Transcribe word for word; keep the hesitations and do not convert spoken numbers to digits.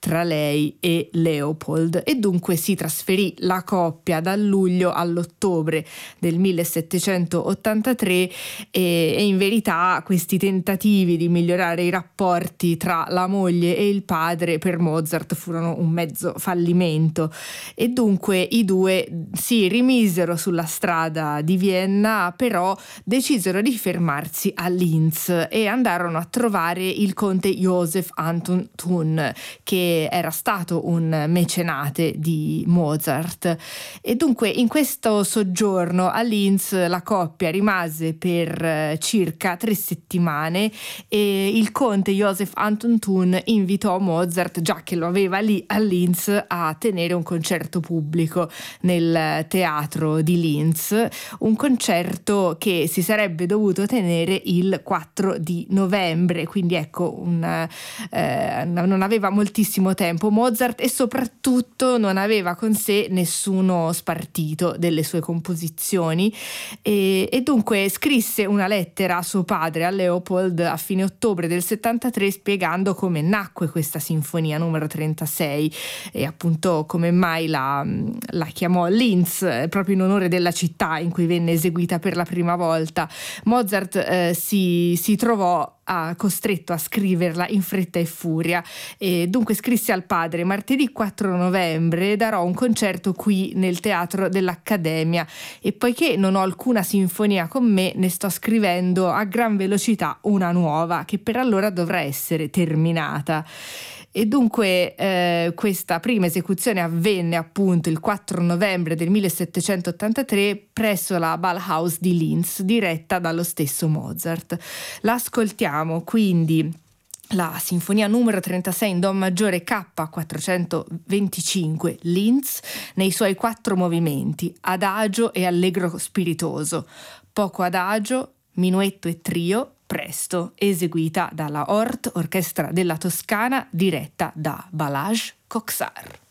tra lei e Leopold, e dunque si trasferì la coppia dal luglio all'ottobre del millesettecentottantatré, e, e in verità questi tentativi di migliorare i rapporti tra la moglie e il padre per Mozart furono un mezzo fallimento, e dunque i due si rimisero sulla strada di Vienna, però decisero di fermarsi a Linz e andarono a trovare il conte Joseph Anton Thun, che era stato un mecenate di Mozart. E dunque in questo soggiorno a Linz la coppia rimase per circa tre settimane, e il conte Joseph Anton Thun invitò Mozart, già che lo aveva lì a Linz, a tenere un concerto pubblico nel teatro di Linz, un concerto che si sarebbe dovuto tenere il quattro di novembre, quindi ecco un, eh, non aveva moltissimo tempo Mozart, e soprattutto non aveva con sé nessuno spartito delle sue composizioni, e, e dunque scrisse una lettera a suo padre, a Leopold, a fine ottobre del settantatré, spiegando come nacque questa sinfonia numero trentasei e appunto come mai la, la chiamò Linz, proprio in onore della città in cui venne eseguita per la prima volta. Mozart eh, si, si trovò ha costretto a scriverla in fretta e furia, e dunque scrisse al padre: martedì quattro novembre darò un concerto qui nel teatro dell'Accademia, e poiché non ho alcuna sinfonia con me, ne sto scrivendo a gran velocità una nuova che per allora dovrà essere terminata. E dunque eh, questa prima esecuzione avvenne appunto il quattro novembre del millesettecentottantatré presso la Ballhaus di Linz, diretta dallo stesso Mozart. L'ascoltiamo quindi, la sinfonia numero trentasei in do maggiore K quattrocentoventicinque Linz, nei suoi quattro movimenti: adagio e allegro spiritoso, poco adagio, minuetto e trio, presto, eseguita dalla Hort, orchestra della Toscana, diretta da Balázs Kocsár.